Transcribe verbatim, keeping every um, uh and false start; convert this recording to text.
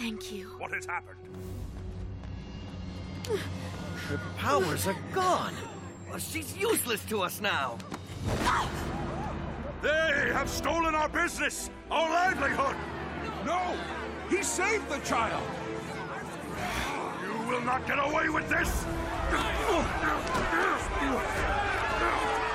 Thank you. What has happened? Her powers are gone. Well, she's useless to us now. They have stolen our business, our livelihood. No! He saved the child! You will not get away with this!